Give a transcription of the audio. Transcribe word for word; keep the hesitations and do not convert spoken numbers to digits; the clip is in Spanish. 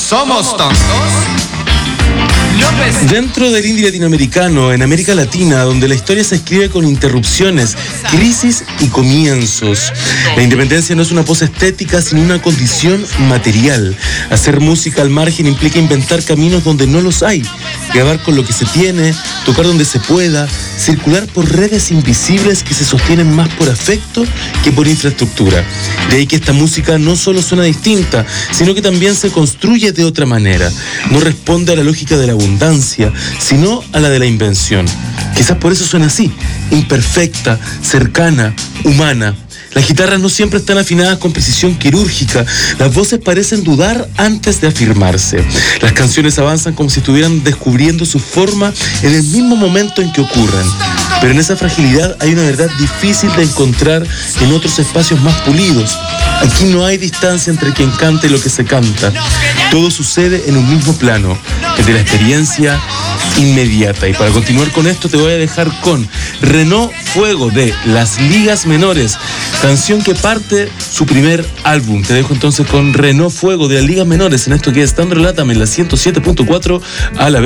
¿Somos tontos? Dentro del indie latinoamericano, en América Latina, donde la historia se escribe con interrupciones, crisis y comienzos. La independencia no es una pose estética, sino una condición material. Hacer música al margen implica inventar caminos donde no los hay, grabar con lo que se tiene, tocar donde se pueda, circular por redes invisibles que se sostienen más por afecto que por infraestructura. De ahí que esta música no solo suena distinta, sino que también se construye de otra manera. No responde a la lógica de la abundancia, sino a la de la invención. Quizás por eso suena así, imperfecta, cercana, humana. Las guitarras no siempre están afinadas con precisión quirúrgica. Las voces parecen dudar antes de afirmarse. Las canciones avanzan como si estuvieran descubriendo su forma en el mismo momento en que ocurren. Pero en esa fragilidad hay una verdad difícil de encontrar en otros espacios más pulidos. Aquí no hay distancia entre quien canta y lo que se canta. Todo sucede en un mismo plano, el de la experiencia inmediata. Y para continuar con esto te voy a dejar con Renault Fuego de Las Ligas Menores, canción que parte su primer álbum. Te dejo entonces con Renault Fuego de Las Ligas Menores en esto que es Dando Relátame en la ciento siete punto cuatro a la vez.